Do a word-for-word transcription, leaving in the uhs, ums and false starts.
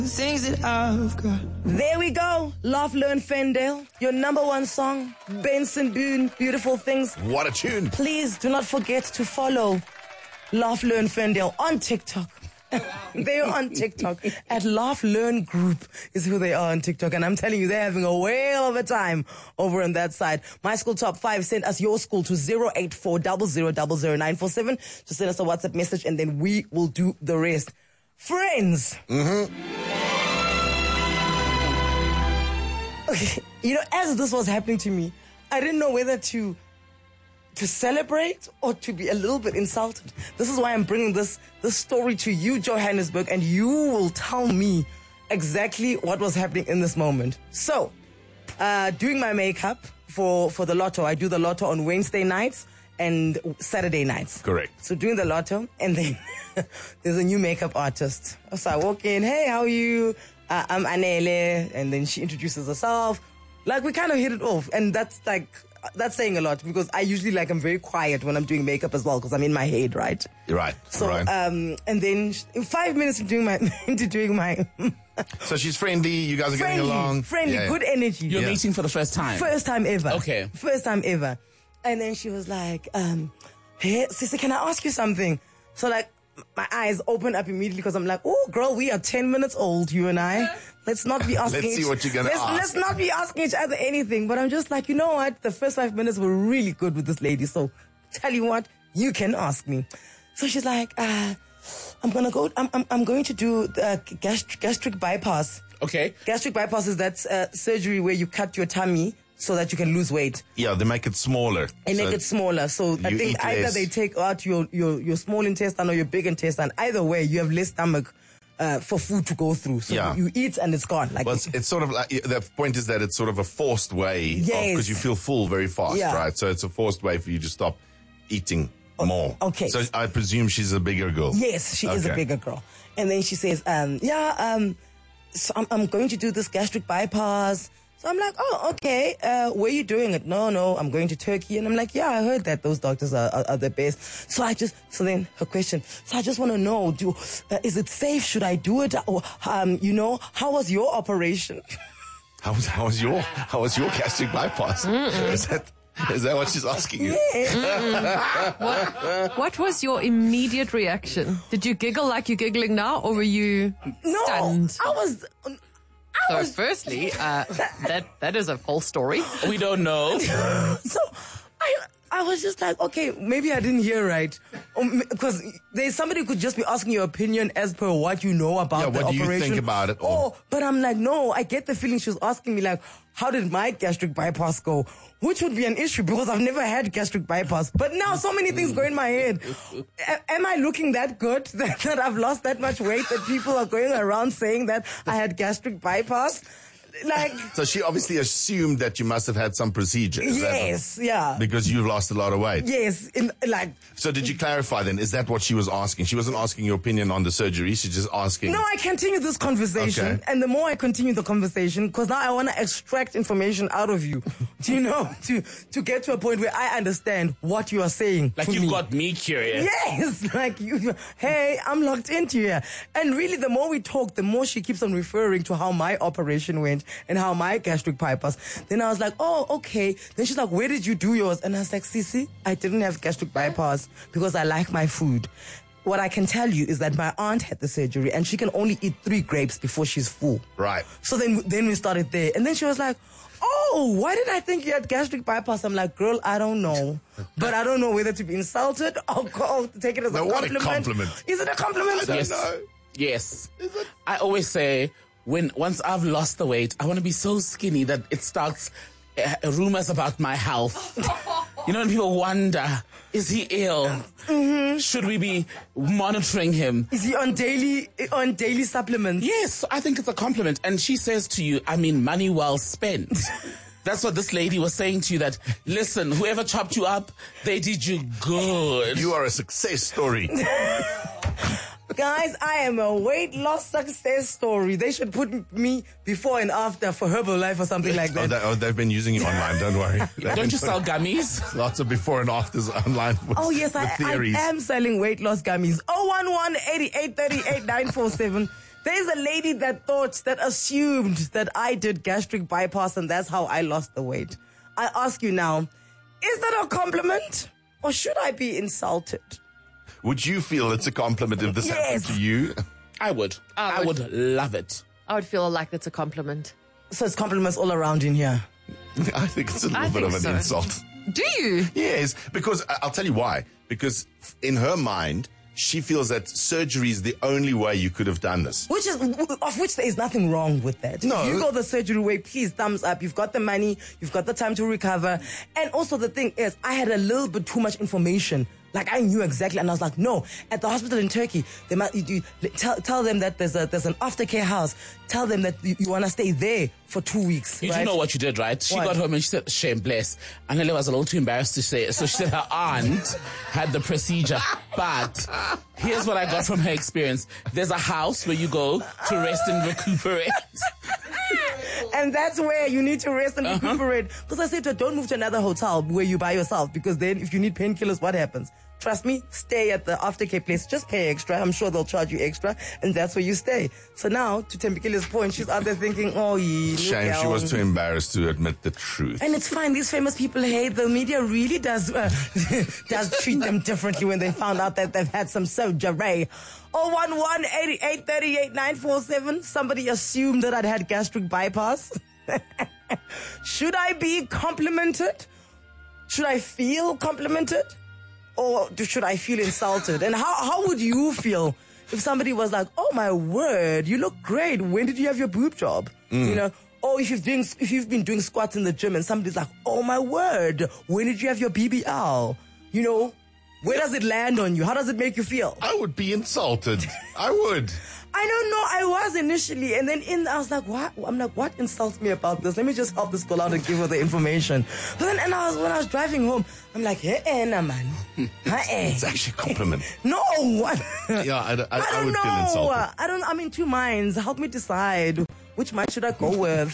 Things that I've got. There we go. Laugh, Learn, Fendale. Your number one song, Benson Boone, Beautiful Things. What a tune. Please do not forget to follow Laugh, Learn, Fendale on TikTok. They're on TikTok at Laugh Learn Group is who they are on TikTok. And I'm telling you, they're having a whale of a time over on that side. My School Top five, send us your school to zero eight four zero zero zero zero nine four seven. Just send us a WhatsApp message and then we will do the rest. Friends. Mm-hmm. Okay, you know, as this was happening to me, I didn't know whether to to celebrate or to be a little bit insulted. This is why I'm bringing this this story to you, Johannesburg, and you will tell me exactly what was happening in this moment. So, uh, doing my makeup for, for the lotto. I do the lotto on Wednesday nights and Saturday nights. Correct. So doing the lotto, and then there's a new makeup artist. So I walk in, hey, how are you? Uh, I'm Anele, and then she introduces herself. Like, we kind of hit it off, and that's like, that's saying a lot, because I usually, like, I'm very quiet when I'm doing makeup as well, because I'm in my head, right? You're right. So, right. um, and then in five minutes into doing my, into doing my... So she's friendly, you guys are friendly, getting along. Friendly, Yeah. good energy. You're Yeah. meeting for the first time? First time ever. Okay. First time ever. And then she was like, um, hey, sister, can I ask you something? So, like, my eyes open up immediately because I'm like, oh, girl, we are ten minutes old, you and I. Let's not be asking Let's see each, what you're gonna let's, ask. Let's not be asking each other anything. But I'm just like, you know what? The first five minutes were really good with this lady. So, tell you what, you can ask me. So she's like, uh, I'm gonna go, I'm, I'm, I'm going to do the gastric, gastric bypass. Okay. Gastric bypass is that uh, surgery where you cut your tummy so that you can lose weight. Yeah, they make it smaller. And So make it smaller. So I you think eat either less. they take out your, your, your small intestine or your big intestine. Either way, you have less stomach uh, for food to go through. So Yeah. you eat and it's gone. Like Well, it's, it's sort of like, the point is that it's sort of a forced way. Yes. Because you feel full very fast, Yeah. right? So it's a forced way for you to stop eating more. okay. So I presume she's a bigger girl. Yes, she is a Okay. bigger girl. And then she says, um, yeah, um, so I'm, I'm going to do this gastric bypass. So I'm like, oh, okay. Uh, where are you doing it? No, no, I'm going to Turkey. And I'm like, yeah, I heard that those doctors are, are, are the best. So I just, so then her question, so I just want to know, do, uh, is it safe? Should I do it? Or, um, you know, how was your operation? How was, how was your, how was your gastric bypass? Is that, is that what she's asking you? What, what was your immediate reaction? Did you giggle like you're giggling now, or were you No, stunned? I was, I So was, firstly, uh, that that is a false story. We don't know. so I, I was just like, okay, maybe I didn't hear right. Because there's somebody who could just be asking your opinion as per what you know about Yeah, the what do you operation. think about it, or- Oh, but I'm like, no, I get the feeling she was asking me like, how did my gastric bypass go? Which would be an issue because I've never had gastric bypass. But now so many things go in my head. A- am I looking that good that, that I've lost that much weight that people are going around saying that I had gastric bypass? Like, So she obviously assumed that you must have had some procedure. is that- yes, yeah. Because you've lost a lot of weight. Yes, in, like, So did you clarify then? Is that what she was asking? She wasn't asking your opinion on the surgery. She's just asking. no, I continue this conversation. Okay. And the more I continue the conversation, because now I want to extract information out of you, do you know, to, to get to a point where I understand what you are saying. Like to you've me. got me curious. Yes, like you, hey, I'm locked into here. And really, the more we talk, the more she keeps on referring to how my operation went and how my gastric bypass. Then I was like, oh, okay. Then she's like, where did you do yours? And I was like, Sissy, I didn't have gastric bypass because I like my food. What I can tell you is that my aunt had the surgery and she can only eat three grapes before she's full. Right. So then, then we started there. And then she was like, oh, why did I think you had gastric bypass? I'm like, girl, I don't know. But I don't know whether to be insulted or go, take it as No, a what a compliment. compliment. Is it a compliment? don't Yes. know. Yes. I always say, when once I've lost the weight, I want to be so skinny that it starts uh, rumors about my health. You know, when people wonder, is he ill? Mm-hmm. Should we be monitoring him? Is he on daily, on daily supplements? Yes, I think it's a compliment. And she says to you, I mean, money well spent. That's what this lady was saying to you, that, listen, whoever chopped you up, they did you good. You are a success story. Guys, I am a weight loss success story. They should put me before and after for Herbalife or something like Oh, that. they, oh, they've been using you online. Don't worry. They've been Don't you putting sell gummies? lots of before and afters online with, Oh yes, with I, I theories? am selling weight loss gummies. oh one one, eight eight three eight, nine four seven. There's a lady that thought, that assumed that I did gastric bypass and that's how I lost the weight. I ask you now, is that a compliment or should I be insulted? Would you feel it's a compliment if this Yes. happened to you? I would. I I would. would love it. I would feel like it's a compliment. So it's compliments all around in here. I think it's a little I bit of think an so. insult. Do you? Yes, because I- I'll tell you why. Because in her mind, she feels that surgery is the only way you could have done this. Which is, of which there is nothing wrong with that. No. If you go the surgery way, please, thumbs up. You've got the money. You've got the time to recover. And also the thing is, I had a little bit too much information. Like I knew exactly, and I was like, no. At the hospital in Turkey, they might you, you, tell tell them that there's a there's an aftercare house. Tell them that you, you want to stay there for two weeks. You right? do know what you did, right? She What? got home and she said, shame, bless. Anneli was a little too embarrassed to say it. So she said her aunt had the procedure. But here's what I got from her experience. There's a house where you go to rest and recuperate. And that's where you need to rest and Uh-huh. recuperate. Because I said to her, don't move to another hotel where you by yourself. Because then if you need painkillers, what happens? Trust me, stay at the aftercare place. Just pay extra. I'm sure they'll charge you extra. And that's where you stay. So now, to Tembikile's point, she's out there thinking, oh, yeah. Shame she was too embarrassed to admit the truth. And it's fine. These famous people, hey, the media really does uh, does treat them differently when they found out that they've had some surgery. oh one one, eighty-eight, thirty-eight, nine four seven. Somebody assumed that I'd had gastric bypass. Should I be complimented? Should I feel complimented? Or do, should I feel insulted? And how, how would you feel if somebody was like, oh my word, you look great. When did you have your boob job? You know? Or if you've, doing, if you've been doing squats in the gym and somebody's like, oh my word, when did you have your B B L? You know, where does it land on you? How does it make you feel? I would be insulted. I would. I don't know. I was initially, and then in I was like, what? I'm like, what insults me about this? Let me just help this girl out and give her the information. But then, and I was when I was driving home, I'm like, hey, eh, nah, man, hey, It's actually a compliment. no, what? Yeah, I, I, I I don't would know. feel insulted. I don't. I'm in two minds. Help me decide which mind should I go with.